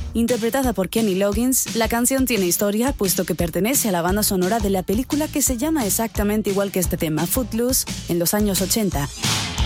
Interpretada por Kenny Loggins, la canción tiene historia puesto que pertenece a la banda sonora de la película que se llama exactamente igual que este tema, Footloose, en los años 80.